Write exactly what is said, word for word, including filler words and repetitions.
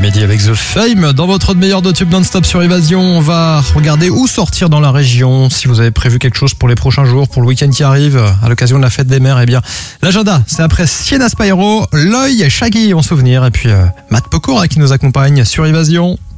Mehdi avec The Fame. Dans votre meilleur de tube non-stop sur Évasion, on va regarder où sortir dans la région. Si vous avez prévu quelque chose pour les prochains jours, pour le week-end qui arrive, à l'occasion de la fête des mères, eh bien, l'agenda, c'est après Sienna Spyro, L'œil, Shaggy en souvenir, et puis euh, Matt Pokora qui nous accompagne sur Évasion.